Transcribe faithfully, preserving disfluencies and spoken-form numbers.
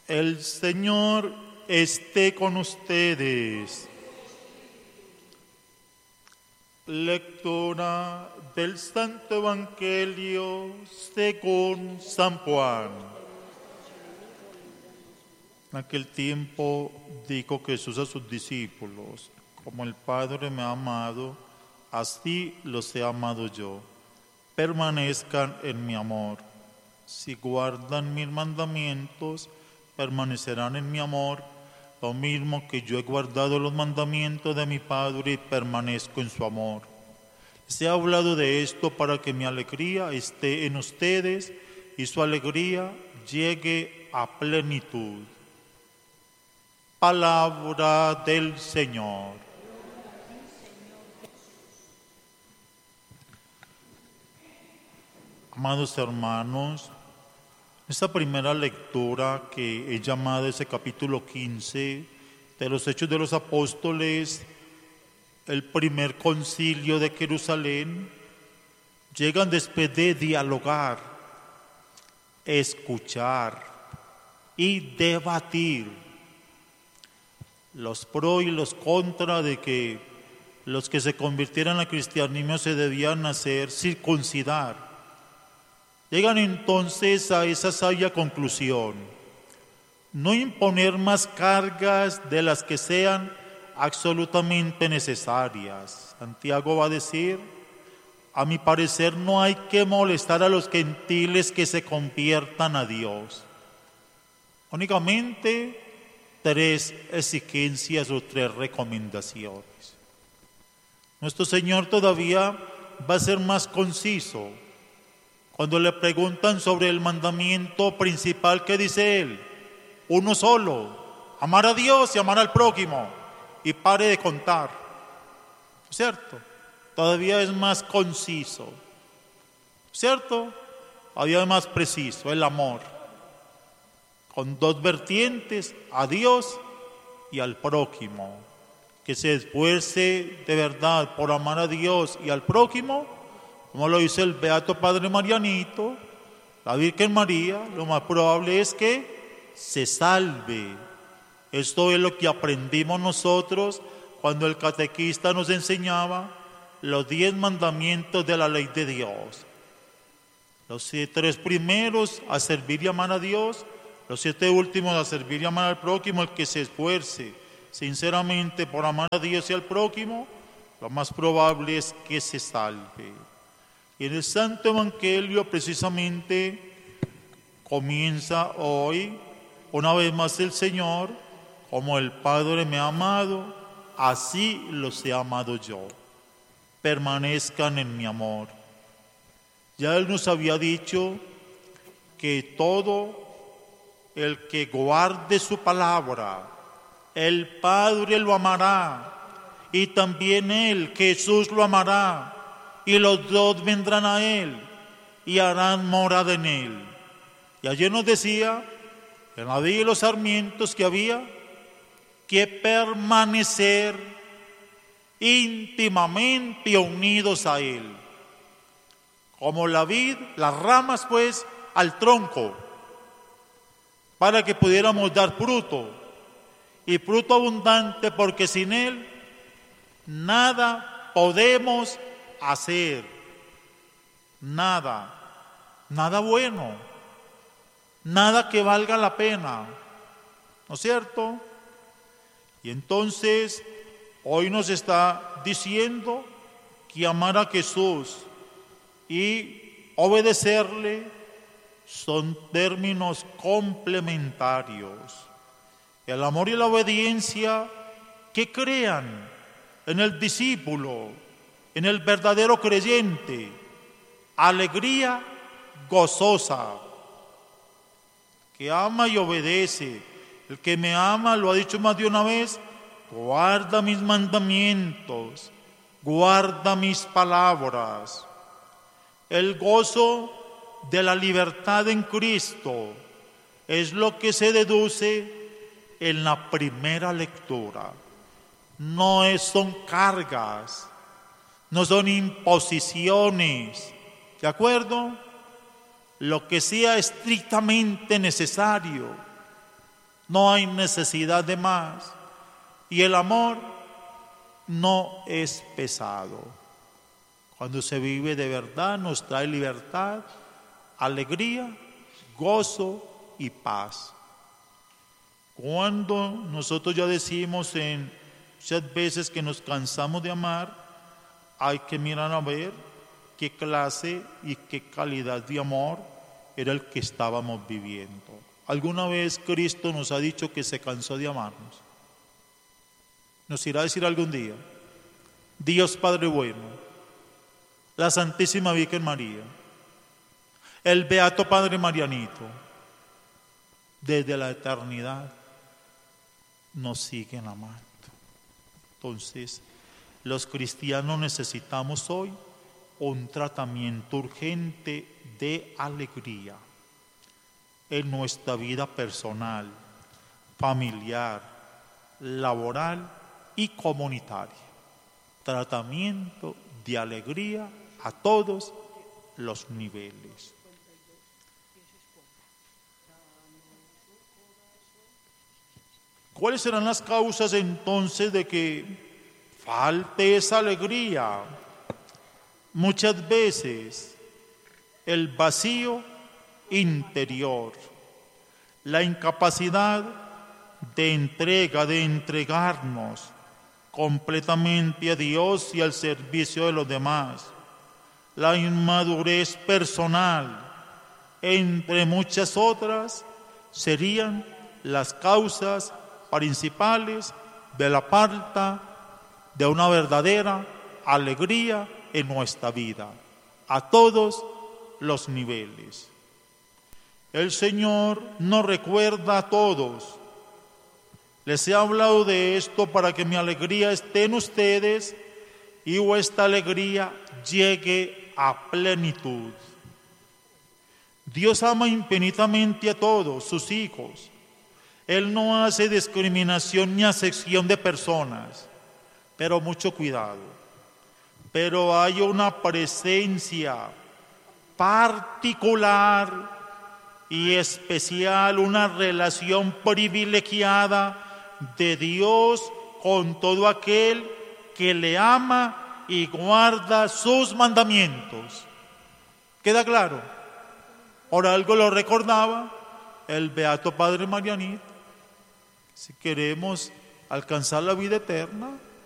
El Señor esté con ustedes. Lectura del Santo Evangelio según San Juan. En aquel tiempo dijo Jesús a sus discípulos: como el Padre me ha amado, así los he amado yo. Permanezcan en mi amor. Si guardan mis mandamientos, permanecerán en mi amor, lo mismo que yo he guardado los mandamientos de mi Padre y permanezco en su amor. Les he hablado de esto para que mi alegría esté en ustedes y su alegría llegue a plenitud. Palabra del Señor. Amados hermanos, esta primera lectura que he llamado ese capítulo quince de los Hechos de los Apóstoles, el primer concilio de Jerusalén, llegan después de dialogar, escuchar y debatir los pro y los contra de que los que se convirtieran al cristianismo se debían hacer circuncidar. Llegan entonces a esa sabia conclusión: no imponer más cargas de las que sean absolutamente necesarias. Santiago va a decir: a mi parecer no hay que molestar a los gentiles que se conviertan a Dios. Únicamente tres exigencias o tres recomendaciones. Nuestro Señor todavía va a ser más conciso. Cuando le preguntan sobre el mandamiento principal, ¿qué dice él? Uno solo: amar a Dios y amar al prójimo. Y pare de contar. ¿Cierto? Todavía es más conciso. ¿Cierto? Todavía es más preciso, el amor. Con dos vertientes: a Dios y al prójimo. Que se esfuerce de verdad por amar a Dios y al prójimo, como lo dice el Beato Padre Marianito, la Virgen María, lo más probable es que se salve. Esto es lo que aprendimos nosotros cuando el catequista nos enseñaba los diez mandamientos de la ley de Dios. Los tres primeros, a servir y amar a Dios; los siete últimos, a servir y amar al prójimo. El que se esfuerce sinceramente por amar a Dios y al prójimo, lo más probable es que se salve. Y en el Santo Evangelio precisamente comienza hoy, una vez más el Señor: como el Padre me ha amado, así los he amado yo. Permanezcan en mi amor. Ya Él nos había dicho que todo el que guarde su palabra, el Padre lo amará, y también Él, Jesús, lo amará. Y los dos vendrán a Él y harán morada en Él. Y ayer nos decía, en la vid y los sarmientos, que había que permanecer íntimamente unidos a Él. Como la vid, las ramas pues al tronco, para que pudiéramos dar fruto, y fruto abundante, porque sin Él nada podemos hacer, nada, nada bueno, nada que valga la pena, ¿no es cierto? Y entonces hoy nos está diciendo que amar a Jesús y obedecerle son términos complementarios. El amor y la obediencia que crean en el discípulo, en el verdadero creyente, alegría gozosa, que ama y obedece. El que me ama, lo ha dicho más de una vez, guarda mis mandamientos, guarda mis palabras. El gozo de la libertad en Cristo es lo que se deduce en la primera lectura. No es, son cargas, no son imposiciones, ¿de acuerdo? Lo que sea estrictamente necesario, no hay necesidad de más y el amor no es pesado. Cuando se vive de verdad nos trae libertad, alegría, gozo y paz. Cuando nosotros ya decimos en muchas veces que nos cansamos de amar, hay que mirar a ver qué clase y qué calidad de amor era el que estábamos viviendo. ¿Alguna vez Cristo nos ha dicho que se cansó de amarnos? Nos irá a decir algún día. Dios Padre bueno, la Santísima Virgen María, el Beato Padre Marianito, desde la eternidad nos siguen amando. Entonces, los cristianos necesitamos hoy un tratamiento urgente de alegría en nuestra vida personal, familiar, laboral y comunitaria. Tratamiento de alegría a todos los niveles. ¿Cuáles serán las causas entonces de que falte esa alegría? Muchas veces el vacío interior, la incapacidad de entrega, de entregarnos completamente a Dios y al servicio de los demás, la inmadurez personal, entre muchas otras, serían las causas principales de la falta de una verdadera alegría en nuestra vida, a todos los niveles. El Señor nos recuerda a todos. Les he hablado de esto para que mi alegría esté en ustedes y vuestra alegría llegue a plenitud. Dios ama infinitamente a todos sus hijos. Él no hace discriminación ni acepción de personas, pero mucho cuidado. Pero hay una presencia particular y especial, una relación privilegiada de Dios con todo aquel que le ama y guarda sus mandamientos. ¿Queda claro? Por algo lo recordaba el Beato Padre Marianito. Si queremos alcanzar la vida eterna,